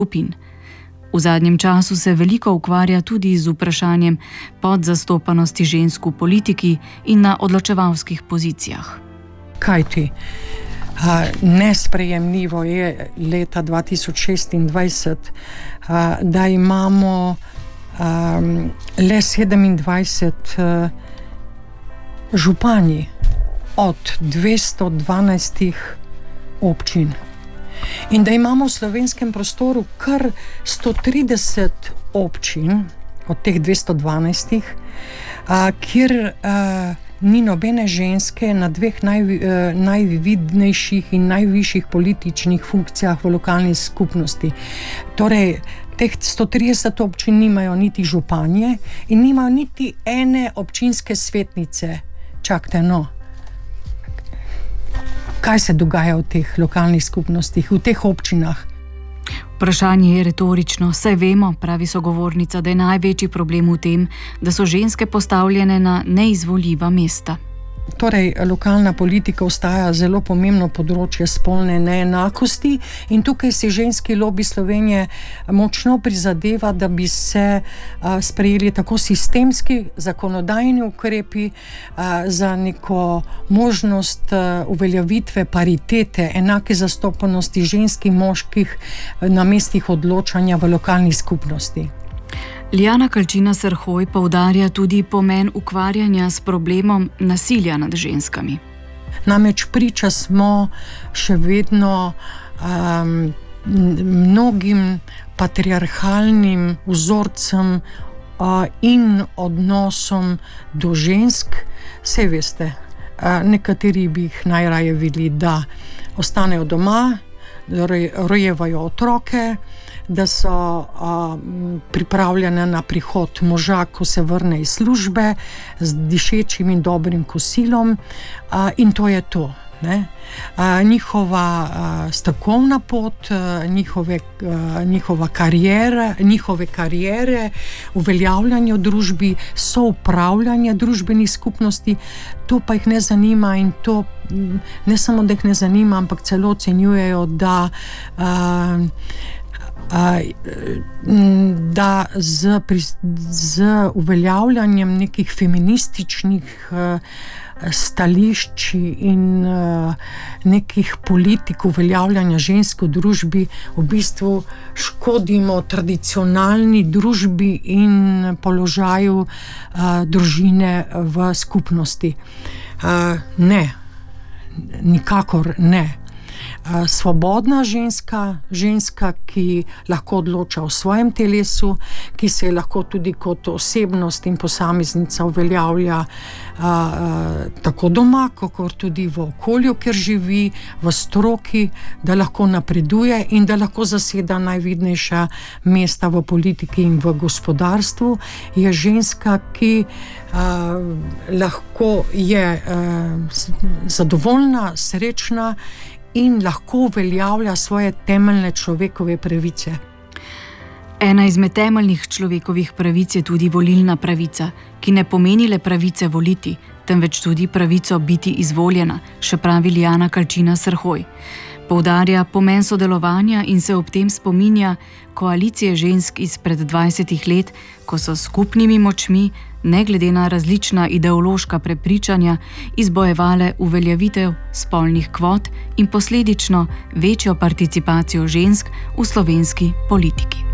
skupin. V zadnjem času se veliko ukvarja tudi z vprašanjem podzastopanosti žensk v politiki in na odločevalskih pozicijah. Kajti nesprejemljivo je leta 2026, da imamo le 27 županji od 212 občin. In da imamo v slovenskem prostoru kar 130 občin od teh 212, kjer ni nobene ženske na dveh najvidnejših in najvišjih političnih funkcijah v lokalni skupnosti. Torej, teh 130 občin nimajo niti županje in nimajo niti ene občinske svetnice. Čakajte, no. Kaj se dogaja v teh lokalnih skupnostih, v teh občinah? Vprašanje je retorično, saj vemo, pravi sogovornica, da je največji problem v tem, da so ženske postavljene na neizvoljiva mesta. Torej, lokalna politika ostaja zelo pomembno področje spolne neenakosti in tukaj si ženski lobi Slovenije močno prizadeva, da bi se sprejeli tako sistemski zakonodajni ukrepi za neko možnost uveljavitve paritete, enake zastopanosti žensk in moških na mestih odločanja v lokalni skupnosti. Lilijana Kalčina Srhoj poudarja tudi pomen ukvarjanja s problemom nasilja nad ženskami. Namreč priča smo še vedno mnogim patriarhalnim vzorcem in odnosom do žensk. Saj veste, nekateri bi jih najraje videli, da ostanejo doma, rojevajo otroke, da so pripravljene na prihod moža, ko se vrne iz službe, z dišečim in dobrim kosilom, in to je to. Njihova strokovna pot, njihova njihove kariere, uveljavljanje v družbi, soupravljanje družbenih skupnosti, to pa jih ne zanima in to ne samo, da jih ne zanima, ampak celo ocenjujejo, da z uveljavljanjem nekih feminističnih stališč in nekih politik uveljavljanja žensk v družbi v bistvu škodimo tradicionalni družbi in položaju družine v skupnosti. Ne, nikakor ne. Svobodna ženska, ki lahko odloča o svojem telesu, ki se lahko tudi kot osebnost in posameznica uveljavlja tako doma, kot tudi v okolju, kjer živi, v stroki, da lahko napreduje in da lahko zaseda najvidnejša mesta v politiki in v gospodarstvu, je ženska, ki lahko je zadovoljna, srečna in lahko uveljavlja svoje temeljne človekove pravice. Ena izmed temeljnih človekovih pravic je tudi volilna pravica, ki ne pomeni le pravice voliti, temveč tudi pravico biti izvoljena, še pravi Lilijana Kalčina Srhoj. Poudarja pomen sodelovanja in se ob tem spominja koalicije žensk izpred 20 let, ko so skupnimi močmi, ne glede na različna ideološka prepričanja, izbojevale uveljavitev spolnih kvot in posledično večjo participacijo žensk v slovenski politiki.